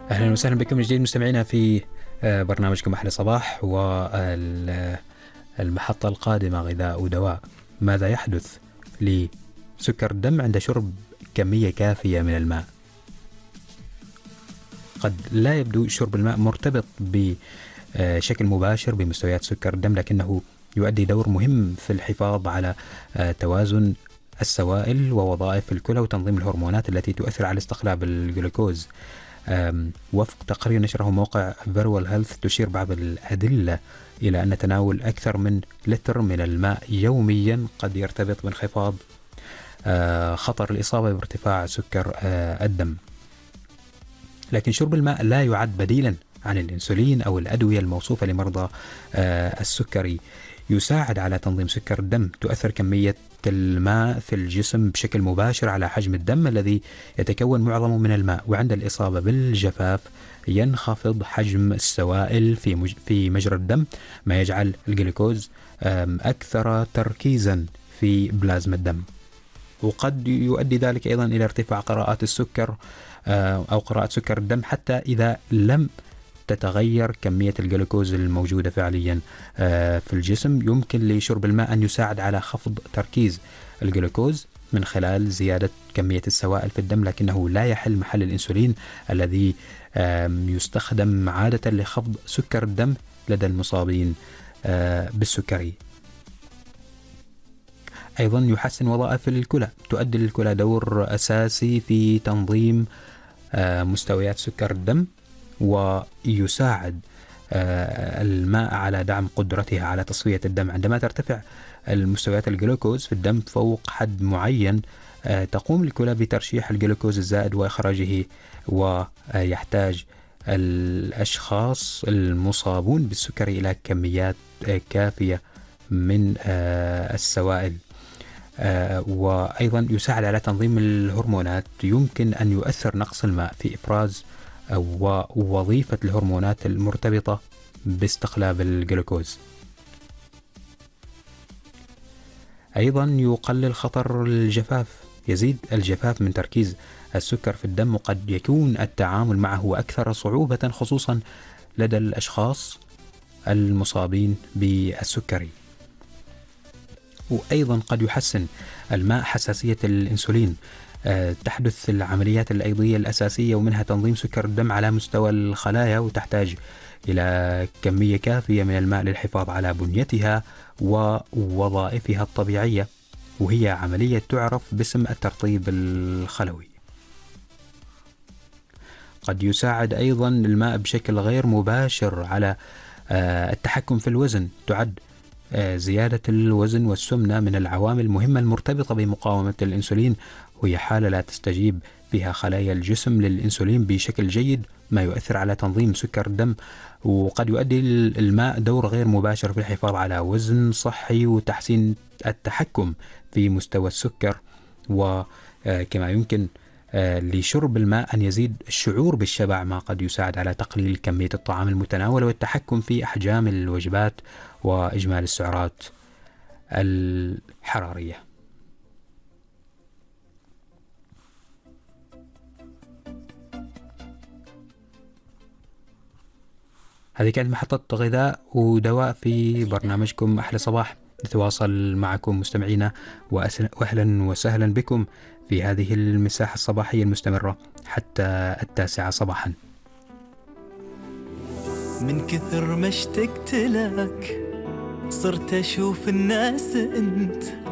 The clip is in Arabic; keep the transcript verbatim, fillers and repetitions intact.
أهلا وسهلا بكم من جديد مستمعينا في آه، برنامجكم أحلى صباح، والمحطة القادمة غذاء ودواء. ماذا يحدث لسكر الدم عند شرب كمية كافية من الماء؟ قد لا يبدو شرب الماء مرتبط بشكل مباشر بمستويات سكر الدم، لكنه يؤدي دور مهم في الحفاظ على آه، توازن السوائل ووظائف الكلى وتنظيم الهرمونات التي تؤثر على استخلاص الجلوكوز. وفق تقرير نشره موقع فيروال هيلث، تشير بعض الأدلة إلى أن تناول أكثر من لتر من الماء يوميا قد يرتبط بانخفاض خطر الإصابة بارتفاع سكر الدم. لكن شرب الماء لا يعد بديلا عن الإنسولين أو الأدوية الموصوفة لمرضى السكري. يساعد على تنظيم سكر الدم. تؤثر كمية الماء في الجسم بشكل مباشر على حجم الدم الذي يتكون معظمه من الماء، وعند الإصابة بالجفاف ينخفض حجم السوائل في مج... في مجرى الدم، ما يجعل الجلوكوز أكثر تركيزا في بلازما الدم. وقد يؤدي ذلك أيضا إلى ارتفاع قراءات السكر أو قراءة سكر الدم، حتى إذا لم تتغير كمية الجلوكوز الموجودة فعليا في الجسم. يمكن لشرب الماء أن يساعد على خفض تركيز الجلوكوز من خلال زيادة كمية السوائل في الدم، لكنه لا يحل محل الإنسولين الذي يستخدم عادة لخفض سكر الدم لدى المصابين بالسكري. أيضا يحسن وظائف الكلى. تؤدي الكلى دور أساسي في تنظيم مستويات سكر الدم، ويساعد الماء على دعم قدرتها على تصفية الدم. عندما ترتفع المستويات الجلوكوز في الدم فوق حد معين، تقوم الكلى بترشيح الجلوكوز الزائد وإخراجه، ويحتاج الأشخاص المصابون بالسكري إلى كميات كافية من السوائل. وأيضا يساعد على تنظيم الهرمونات. يمكن أن يؤثر نقص الماء في إفراز ووظيفة الهرمونات المرتبطة باستخلاص الجلوكوز. أيضا يقلل خطر الجفاف. يزيد الجفاف من تركيز السكر في الدم، وقد يكون التعامل معه أكثر صعوبة خصوصا لدى الأشخاص المصابين بالسكري. وأيضا قد يحسن الماء حساسية الإنسولين. أه تحدث العمليات الأيضية الأساسية ومنها تنظيم سكر الدم على مستوى الخلايا، وتحتاج إلى كمية كافية من الماء للحفاظ على بنيتها ووظائفها الطبيعية، وهي عملية تعرف باسم الترطيب الخلوي. قد يساعد أيضا الماء بشكل غير مباشر على أه التحكم في الوزن. تعد زيادة الوزن والسمنة من العوامل المهمة المرتبطة بمقاومة الإنسولين، وهي حالة لا تستجيب فيها خلايا الجسم للإنسولين بشكل جيد، ما يؤثر على تنظيم سكر الدم. وقد يؤدي الماء دور غير مباشر في الحفاظ على وزن صحي وتحسين التحكم في مستوى السكر. وكما يمكن لشرب الماء أن يزيد الشعور بالشبع، ما قد يساعد على تقليل كمية الطعام المتناولة والتحكم في أحجام الوجبات وإجمال السعرات الحرارية. هذه كانت محطة غذاء ودواء في برنامجكم أحلى صباح. نتواصل معكم مستمعينا، وأهلا وسهلا بكم في هذه المساحة الصباحية المستمرة حتى التاسعة صباحا. من كثر ما اشتقت لك صرت أشوف الناس أنت